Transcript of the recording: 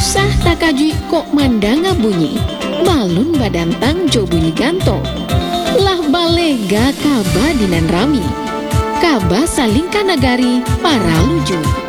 Usah takajui kok mandanga bunyi, balun badantang jo bunyi ganto. Lah balega kaba dinan rami, kaba salingka nagari para luju.